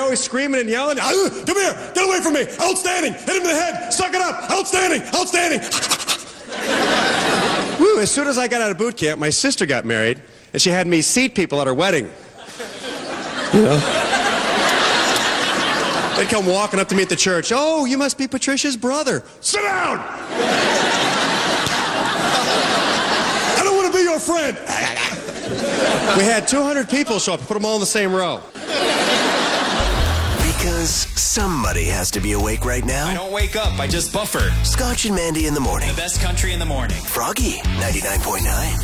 always screaming and yelling. Come here, get away from me, outstanding, hit him in the head, suck it up, outstanding, outstanding. Woo, as soon as I got out of boot camp, my sister got married, and she had me seat people at her wedding. You know? They'd come walking up to me at the church. Oh, you must be Patricia's brother. Sit down! I don't want to be your friend. We had 200 people show up, put them all in the same row. Because somebody has to be awake right now. I don't wake up, I just buffer. Scotch and Mandy in the morning. The best country in the morning. Froggy 99.9.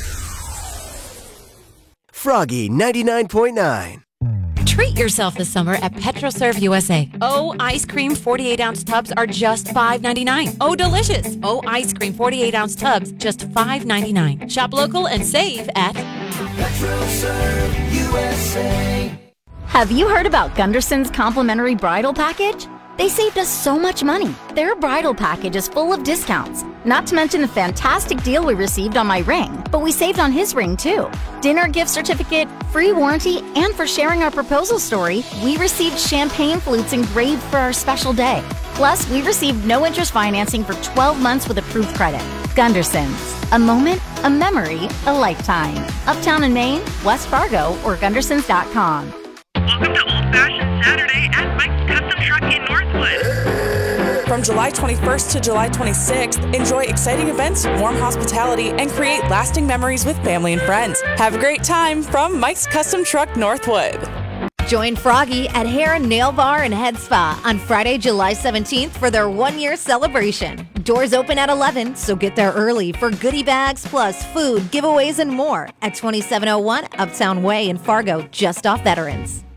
Froggy 99.9. Treat yourself this summer at PetroServe USA. Oh, ice cream 48-ounce tubs are just $5.99. Oh, delicious. Oh, ice cream 48-ounce tubs, just $5.99. Shop local and save at PetroServe USA. Have you heard about Gunderson's complimentary bridal package? They saved us so much money. Their bridal package is full of discounts. Not to mention the fantastic deal we received on my ring, but we saved on his ring too. Dinner gift certificate, free warranty, and for sharing our proposal story, we received champagne flutes engraved for our special day. Plus, we received no interest financing for 12 months with approved credit. Gunderson's. A moment, a memory, a lifetime. Uptown in Maine, West Fargo, or Gundersons.com. Welcome to Old Fashioned Saturday at Mike's Custom Truck in Northwood. From July 21st to July 26th, enjoy exciting events, warm hospitality, and create lasting memories with family and friends. Have a great time from Mike's Custom Truck Northwood. Join Froggy at Hair and Nail Bar and Head Spa on Friday, July 17th for their one-year celebration. Doors open at 11, so get there early for goodie bags plus food, giveaways, and more at 2701 Uptown Way in Fargo, just off Veterans.